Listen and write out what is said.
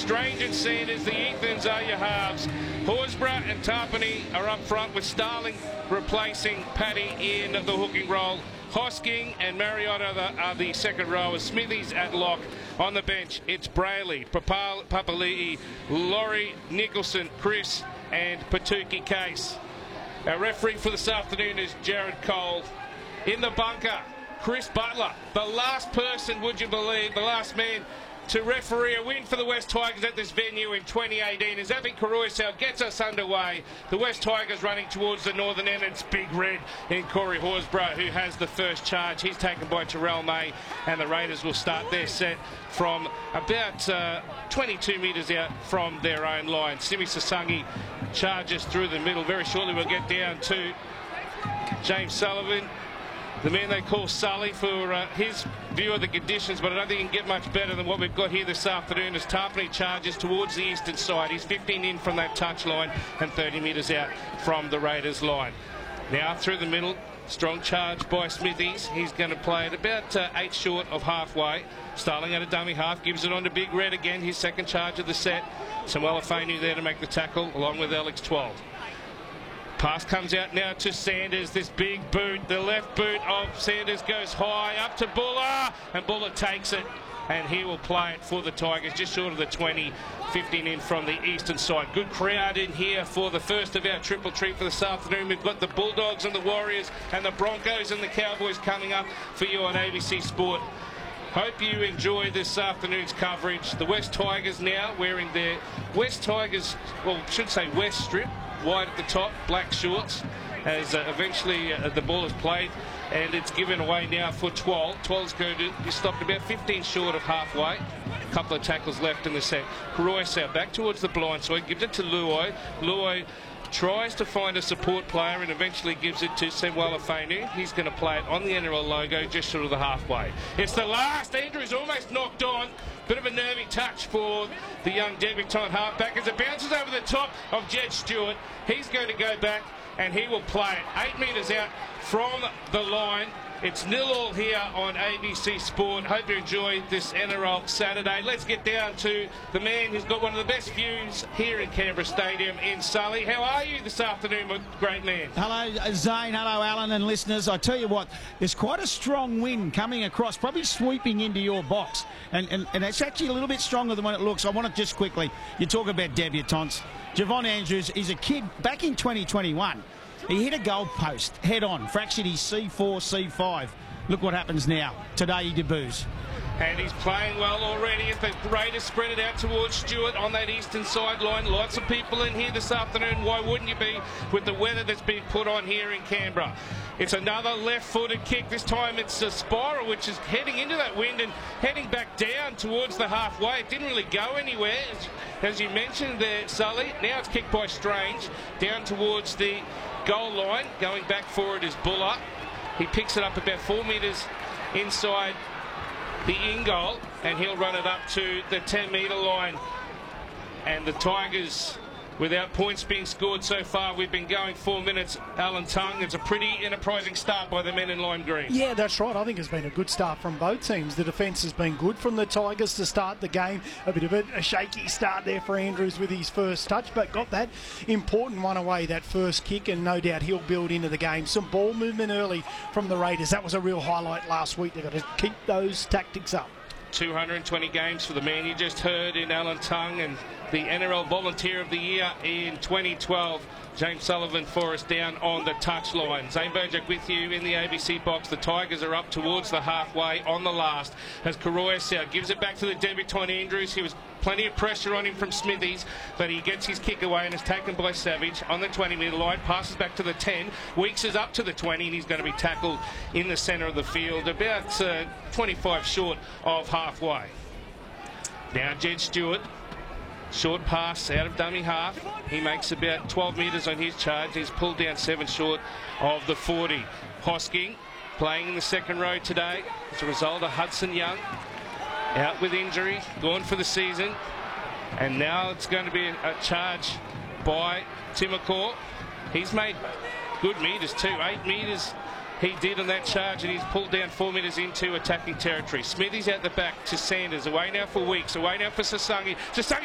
Strange and Sanders, the Ethans are your halves. Horsburgh and Tarpany are up front with Starling replacing Paddy in the hooking role. Hosking and Mariota are the second rowers. Smithies at lock. On the bench, it's Brayley, Papali'i, Laurie, Nicholson, Chris and Patuki Case. Our referee for this afternoon is Jared Cole. In the bunker, Chris Butler, the last person, would you believe, the last man to referee a win for the West Tigers at this venue in 2018 as Avi Karoisau gets us underway. The West Tigers running towards the northern end. It's Big Red in Corey Horsburgh who has the first charge. He's taken by Terrell May, and the Raiders will start their set from about 22 metres out from their own line. Simi Sasangi charges through the middle. Very shortly we'll get down to James Sullivan, the man they call Sully, for his view of the conditions, but I don't think he can get much better than what we've got here this afternoon as Tarpany charges towards the eastern side. He's 15 in from that touch line and 30 metres out from the Raiders line. Now through the middle, strong charge by Smithies. He's going to play it about 8 short of halfway. Starling at a dummy half, gives it on to Big Red again, his second charge of the set. Samuel Afenu there to make the tackle along with Alex 12. Pass comes out now to Sanders. This big boot, the left boot of Sanders goes high up to Buller, and Buller takes it, and he will play it for the Tigers just short of the 20, 15 in from the eastern side. Good crowd in here for the first of our triple treat for this afternoon. We've got the Bulldogs and the Warriors and the Broncos and the Cowboys coming up for you on ABC Sport. Hope you enjoy this afternoon's coverage. The West Tigers now wearing their West Tigers, well, I should say West strip, white at the top, black shorts, as eventually the ball is played, and it's given away now for Twal. Twal's going to be stopped about 15 short of halfway. A couple of tackles left in the set. Karoisau back towards the blind side, gives it to Luai. Luai tries to find a support player and eventually gives it to Samuel Afenu. He's going to play it on the NRL logo just short of the halfway. It's the last. Andrew's almost knocked on. Bit of a nervy touch for the young debutante halfback as it bounces over the top of Jed Stewart. He's going to go back and he will play it 8 metres out from the line. It's 0-0 here on ABC Sport. Hope you enjoy this NRL Saturday. Let's get down to the man who's got one of the best views here in Canberra Stadium in Sully. How are you this afternoon, my great man? Hello, Zane. Hello, Alan and listeners. I tell you what, there's quite a strong wind coming across, probably sweeping into your box. And it's actually a little bit stronger than what it looks. I want to just quickly, you talk about debutantes. Javon Andrews is a kid back in 2021. He hit a goal post head on, fractured his C4, C5. Look what happens now. Today he debuts. And he's playing well already as the Raiders spread it out towards Stewart on that eastern sideline. Lots of people in here this afternoon. Why wouldn't you be with the weather that's been put on here in Canberra? It's another left-footed kick. This time it's a spiral, which is heading into that wind and heading back down towards the halfway. It didn't really go anywhere, as you mentioned there, Sully. Now it's kicked by Strange down towards the goal line. Going back for it is Buller. He picks it up about 4 metres inside the in-goal, and he'll run it up to the 10-metre line. And the Tigers, without points being scored so far, we've been going 4 minutes. Alan Tongue, it's a pretty enterprising start by the men in lime green. Yeah, that's right. I think it's been a good start from both teams. The defence has been good from the Tigers to start the game. A bit of a shaky start there for Andrews with his first touch, but got that important one away, that first kick, and no doubt he'll build into the game. Some ball movement early from the Raiders. That was a real highlight last week. They've got to keep those tactics up. 220 games for the man you just heard in Alan Tongue, and the NRL Volunteer of the Year in 2012. James Sullivan for us down on the touchline. Zane Burjack with you in the ABC box. The Tigers are up towards the halfway on the last as Karoisau gives it back to the debutant Andrews. He was plenty of pressure on him from Smithies, but he gets his kick away and is taken by Savage on the 20-metre line. Passes back to the 10. Weeks is up to the 20, and he's going to be tackled in the centre of the field, about 25 short of halfway. Now Jed Stewart. Short pass out of dummy half. He makes about 12 metres on his charge. He's pulled down 7 short of the 40. Hosking playing in the second row today as a result of Hudson Young out with injury, gone for the season. And now it's going to be a charge by Timokor. He's made good metres too, 8 metres he did on that charge, and he's pulled down 4 metres into attacking territory. Smithy's out the back to Sanders, away now for Weeks, away now for Sasangi. Sasangi